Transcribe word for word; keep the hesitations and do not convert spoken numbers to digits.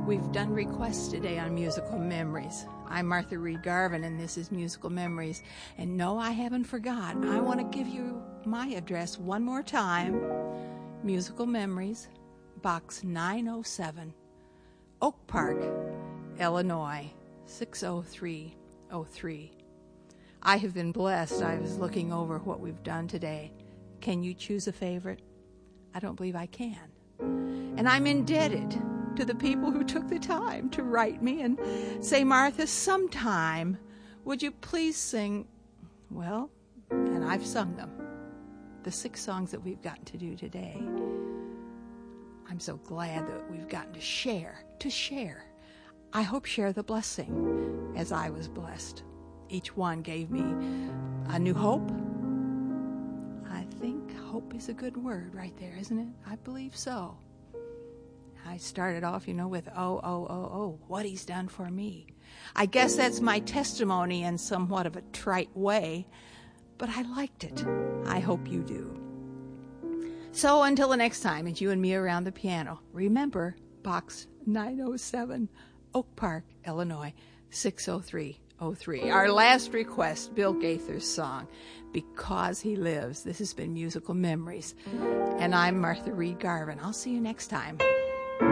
We've done requests today on Musical Memories. I'm Martha Reed Garvin, and this is Musical Memories. And no, I haven't forgotten. I want to give you my address one more time. Musical Memories, Box nine oh seven, Oak Park, Illinois, six oh three oh three. I have been blessed. I was looking over what we've done today. Can you choose a favorite? I don't believe I can. And I'm indebted to the people who took the time to write me and say, Martha, sometime would you please sing, well, and I've sung them, the six songs that we've gotten to do today. I'm so glad that we've gotten to share, to share. I hope share the blessing as I was blessed. Each one gave me a new hope. I think hope is a good word right there, isn't it? I believe so. I started off, you know, with, oh, oh, oh, oh, what he's done for me. I guess that's my testimony in somewhat of a trite way, but I liked it. I hope you do. So until the next time, it's you and me around the piano. Remember, Box nine oh seven, Oak Park, Illinois, six oh three oh three. Our last request, Bill Gaither's song, Because He Lives. This has been Musical Memories, and I'm Martha Reed Garvin. I'll see you next time.